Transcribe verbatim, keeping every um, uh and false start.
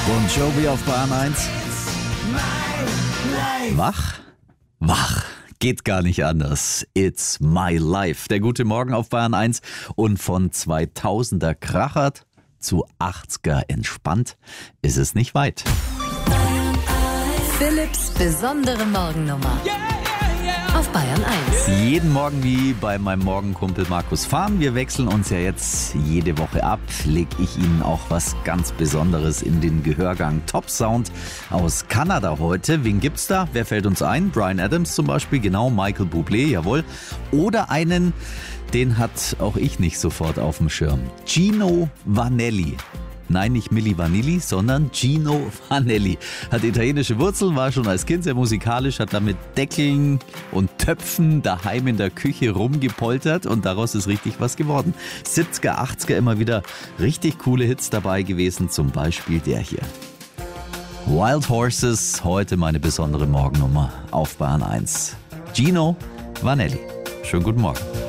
Bon Jovi auf Bayern eins. Wach? Wach. Geht gar nicht anders. It's my life. Der gute Morgen auf Bayern eins und von zweitausender krachert zu achtziger entspannt ist es nicht weit. Philipps besondere Morgennummer auf Bayern eins. Jeden Morgen wie bei meinem Morgenkumpel Markus Fahren. Wir wechseln uns ja jetzt jede Woche ab. Leg ich Ihnen auch was ganz Besonderes in den Gehörgang. Top Sound aus Kanada heute. Wen gibt's da? Wer fällt uns ein? Bryan Adams zum Beispiel, genau. Michael Bublé, jawohl. Oder einen, den hat auch ich nicht sofort auf dem Schirm. Gino Vanelli. Nein, nicht Milli Vanilli, sondern Gino Vanelli. Hat italienische Wurzeln, war schon als Kind sehr musikalisch, hat damit Deckeln und Töpfen daheim in der Küche rumgepoltert und daraus ist richtig was geworden. siebziger, achtziger immer wieder richtig coole Hits dabei gewesen, zum Beispiel der hier. Wild Horses, heute meine besondere Morgennummer auf Bayern eins. Gino Vanelli. Schönen guten Morgen.